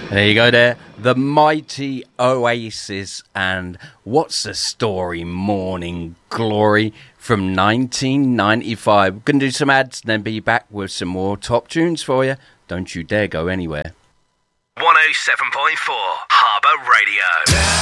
There you go there. The mighty Oasis and What's the Story Morning Glory from 1995. We're going to do some ads and then be back with some more top tunes for you. Don't you dare go anywhere. 107.4 Harbour Radio.